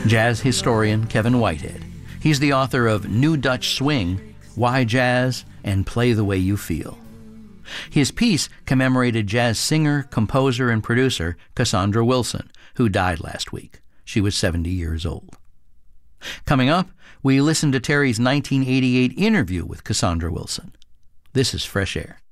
jazz historian Kevin Whitehead. He's the author of New Dutch Swing, Why Jazz, and Play the Way You Feel. His piece commemorated jazz singer, composer, and producer Cassandra Wilson, who died last week. She was 70 years old. Coming up, we listen to Terry's 1988 interview with Cassandra Wilson. This is Fresh Air.